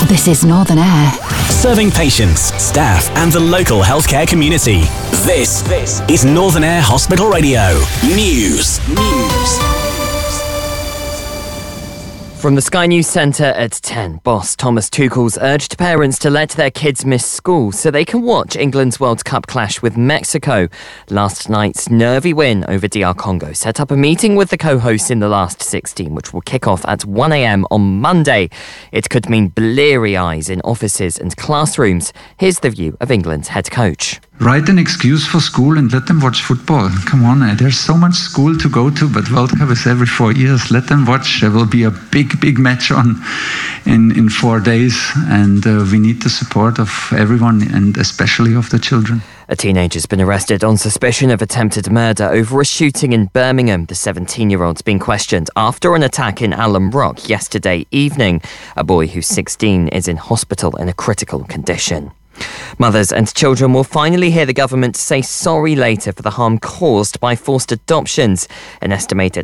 This is Northern Air. Serving patients, staff and the local healthcare community. This is Northern Air Hospital Radio. News. From the Sky News Centre at 10, boss Thomas Tuchel's urged parents to let their kids miss school so they can watch England's World Cup clash with Mexico. Last night's nervy win over DR Congo set up a meeting with the co-hosts in the last 16, which will kick off at 1 a.m. on Monday. It could mean bleary eyes in offices and classrooms. Here's the view of England's head coach. Write an excuse for school and let them watch football. Come on, there's so much school to go to, but World Cup is every 4 years. Let them watch. There will be a big match on in 4 days, and we need the support of everyone, and especially of the children. A teenager's been arrested on suspicion of attempted murder over a shooting in Birmingham. The 17-year-old's been questioned after an attack in Alum Rock yesterday evening. A boy who's 16 is in hospital in a critical condition. Mothers and children will finally hear the government say sorry later for the harm caused by forced adoptions. An estimated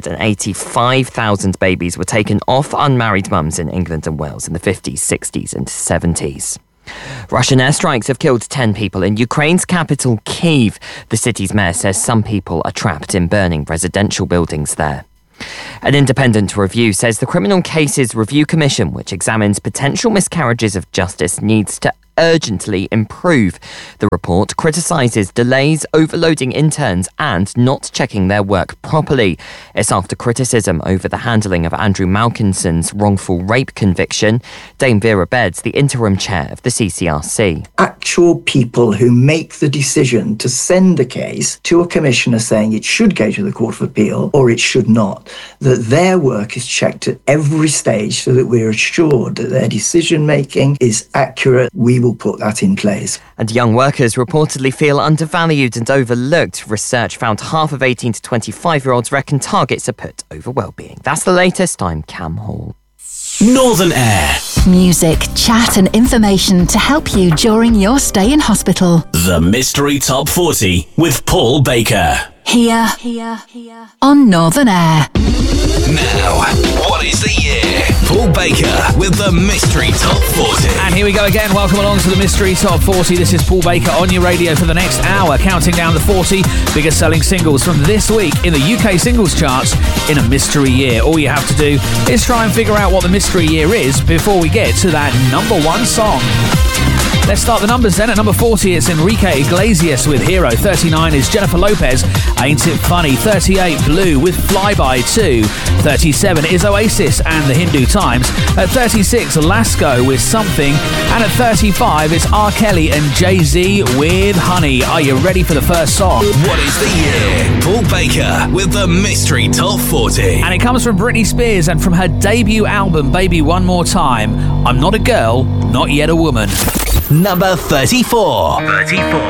185,000 babies were taken off unmarried mums in England and Wales in the 50s, 60s and 70s. Russian airstrikes have killed 10 people in Ukraine's capital, Kyiv. The city's mayor says some people are trapped in burning residential buildings there. An independent review says the Criminal Cases Review Commission, which examines potential miscarriages of justice, needs to urgently improve. The report criticises delays, overloading interns and not checking their work properly. It's after criticism over the handling of Andrew Malkinson's wrongful rape conviction. Dame Vera Beds, the interim chair of the CCRC. Actual people who make the decision to send a case to a commissioner saying it should go to the Court of Appeal or it should not, that their work is checked at every stage so that we're assured that their decision making is accurate. We will put that in place. And young workers reportedly feel undervalued and overlooked. Research found half of 18 to 25-year-olds reckon targets are put over well-being. That's the latest. I'm Cam Hall. Northern Air. Music, chat and information to help you during your stay in hospital. The Mystery Top 40 with Paul Baker. Here on Northern Air. Now, what is the year? Paul Baker with the Mystery Top 40. And here we go again. Welcome along to the Mystery Top 40. This is Paul Baker on your radio for the next hour, counting down the 40 biggest selling singles from this week in the UK singles charts in a mystery year. All you have to do is try and figure out what the mystery year is before we get to that number one song. Let's start the numbers then. At number 40, it's Enrique Iglesias with Hero. 39 is Jennifer Lopez, Ain't It Funny. 38, Blue with Flyby 2. 37 is Oasis and the Hindu Times. At 36, Lasco with Something. And at 35, it's R. Kelly and Jay-Z with Honey. Are you ready for the first song? What is the year? Paul Baker with the Mystery Top 40. And it comes from Britney Spears and from her debut album, Baby One More Time. I'm not a girl, not yet a woman. Number 34.